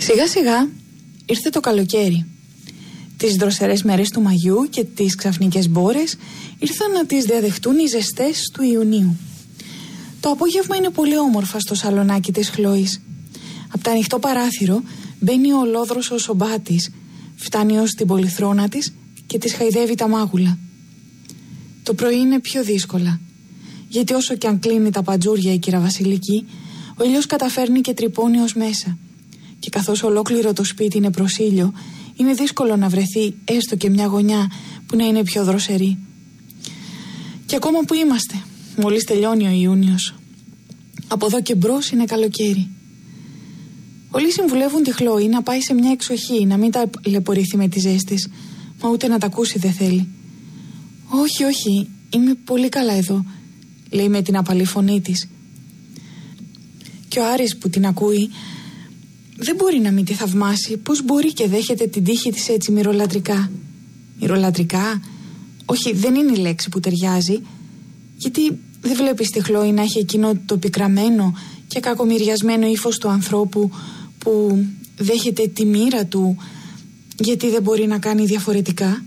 Σιγά σιγά ήρθε το καλοκαίρι. Τις δροσερές μέρες του Μαγιού και τις ξαφνικές μπόρες ήρθαν να τις διαδεχτούν οι ζεστές του Ιουνίου. Το απόγευμα είναι πολύ όμορφα στο σαλονάκι της Χλώης. Από το ανοιχτό παράθυρο μπαίνει ο ολόδροσος ο μπάτης, φτάνει ως την πολυθρόνα της και της χαϊδεύει τα μάγουλα. Το πρωί είναι πιο δύσκολα, γιατί όσο και αν κλείνει τα παντζούρια η κυρα Βασιλική, ο ήλιος καταφέρνει και τρυπώνει ως μέσα. Και καθώς ολόκληρο το σπίτι είναι προς ήλιο, είναι δύσκολο να βρεθεί έστω και μια γωνιά που να είναι πιο δροσερή. Και ακόμα που είμαστε, μόλις τελειώνει ο Ιούνιος. Από εδώ και μπρος είναι καλοκαίρι. Όλοι συμβουλεύουν τη Χλώη να πάει σε μια εξοχή, να μην ταλαιπωρηθεί με τις ζέστης, μα ούτε να τα ακούσει δεν θέλει. «Όχι, όχι, είμαι πολύ καλά εδώ», λέει με την απαλή φωνή της. Και ο Άρης που την ακούει δεν μπορεί να μην τη θαυμάσει. Πώς μπορεί και δέχεται την τύχη της έτσι μυρολατρικά? Μυρολατρικά? Όχι, δεν είναι η λέξη που ταιριάζει, γιατί δεν βλέπεις τη Χλώη να έχει εκείνο το πικραμένο και κακομοιριασμένο ύφος του ανθρώπου που δέχεται τη μοίρα του γιατί δεν μπορεί να κάνει διαφορετικά.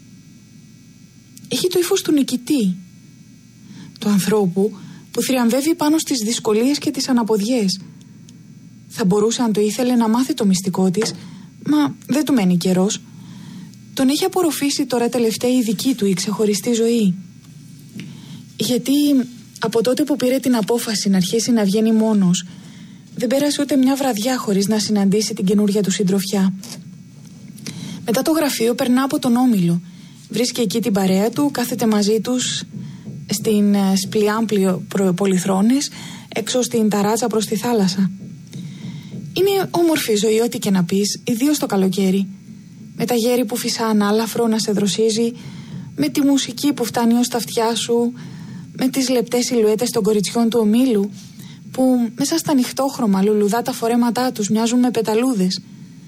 Έχει το ύφος του νικητή, του ανθρώπου που θριαμβεύει πάνω στις δυσκολίες και τις αναποδιές. Θα μπορούσε, αν το ήθελε, να μάθει το μυστικό της, μα δεν του μένει καιρός. Τον έχει απορροφήσει τώρα τελευταία η δική του η ξεχωριστή ζωή. Γιατί από τότε που πήρε την απόφαση να αρχίσει να βγαίνει μόνος, δεν πέρασε ούτε μια βραδιά χωρίς να συναντήσει την καινούρια του συντροφιά. Μετά το γραφείο περνά από τον Όμιλο, βρίσκει εκεί την παρέα του, κάθεται μαζί τους στην σπλιάμπλιο πολυθρόνες έξω στην ταράτσα προς τη θάλασσα. Είναι όμορφη η ζωή, ό,τι και να πεις, ιδίως το καλοκαίρι. Με τα γέρι που φυσά ανάλαφρο να σε δροσίζει, με τη μουσική που φτάνει ως τα αυτιά σου, με τις λεπτές σιλουέτες των κοριτσιών του ομίλου που μέσα στα νυχτόχρωμα λουλουδά τα φορέματά τους μοιάζουν με πεταλούδες.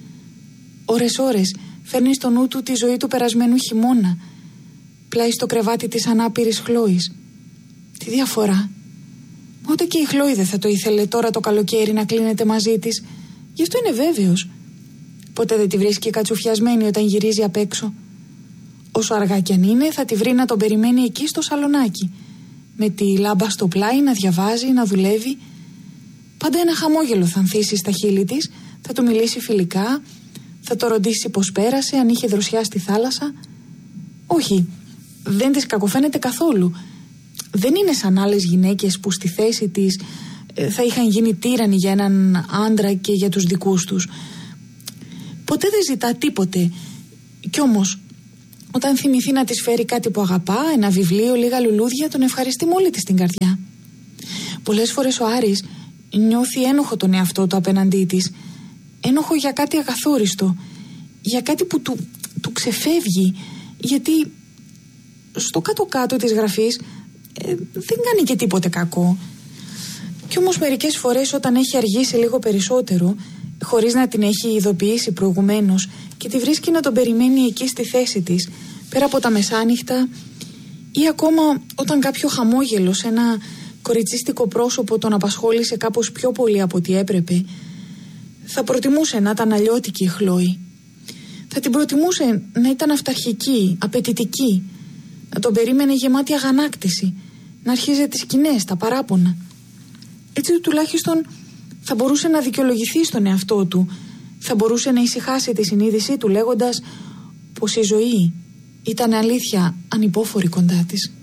Ώρες φέρνει στο νου του τη ζωή του περασμένου χειμώνα, πλάι στο κρεβάτι της ανάπηρης Χλώης. Τι διαφορά! Ούτε και η Χλώη δεν θα το ήθελε τώρα το καλοκαίρι να κλείνεται μαζί της. Γι' αυτό είναι βέβαιος. Ποτέ δεν τη βρίσκει κατσουφιασμένη όταν γυρίζει απ' έξω. Όσο αργά κι αν είναι, θα τη βρει να τον περιμένει εκεί στο σαλονάκι, με τη λάμπα στο πλάι να διαβάζει, να δουλεύει. Πάντα ένα χαμόγελο θα ανθίσει στα χείλη της, θα του μιλήσει φιλικά, θα το ρωτήσει πώς πέρασε, αν είχε δροσιά στη θάλασσα. Όχι, δεν της κακοφαίνεται καθόλου. Δεν είναι σαν άλλες γυναίκες που στη θέση της θα είχαν γίνει τύρανοι για έναν άντρα και για τους δικούς τους. Ποτέ δεν ζητά τίποτε. Κι όμως, όταν θυμηθεί να της φέρει κάτι που αγαπά, ένα βιβλίο, λίγα λουλούδια, τον ευχαριστεί με όλη της την καρδιά. Πολλές φορές ο Άρης νιώθει ένοχο τον εαυτό του απέναντί της. Ένοχο για κάτι ακαθόριστο, για κάτι που του ξεφεύγει, γιατί στο κάτω-κάτω της γραφής δεν κάνει και τίποτε κακό. Κι όμως μερικές φορές, όταν έχει αργήσει λίγο περισσότερο, χωρίς να την έχει ειδοποιήσει προηγουμένως, και τη βρίσκει να τον περιμένει εκεί στη θέση της, πέρα από τα μεσάνυχτα, ή ακόμα όταν κάποιο χαμόγελο σε ένα κοριτσίστικο πρόσωπο τον απασχόλησε κάπως πιο πολύ από ό,τι έπρεπε, θα προτιμούσε να ήταν αλλιώτικη η Χλώη. Θα την προτιμούσε να ήταν αυταρχική, απαιτητική, να τον περίμενε γεμάτη αγανάκτηση, να αρχίζει τις σκηνές, τα παράπονα. Έτσι τουλάχιστον θα μπορούσε να δικαιολογηθεί στον εαυτό του, θα μπορούσε να ησυχάσει τη συνείδησή του λέγοντας πως η ζωή ήταν αλήθεια ανυπόφορη κοντά της.